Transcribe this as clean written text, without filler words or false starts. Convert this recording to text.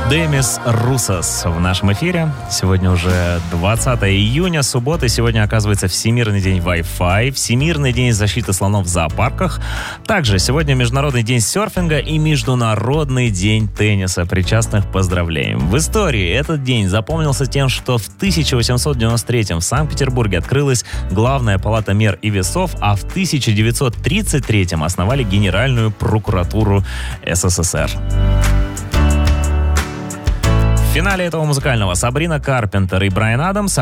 Демис Русос в нашем эфире. Сегодня уже 20 июня, суббота. Сегодня, оказывается, Всемирный день Wi-Fi, Всемирный день защиты слонов в зоопарках. Также сегодня Международный день серфинга и Международный день тенниса. Причастных поздравляем. В истории этот день запомнился тем, что в 1893 в Санкт-Петербурге открылась Главная палата мер и весов, а в 1933 основали Генеральную прокуратуру СССР. В финале этого музыкального Сабрина Карпентер и Брайан Адамс.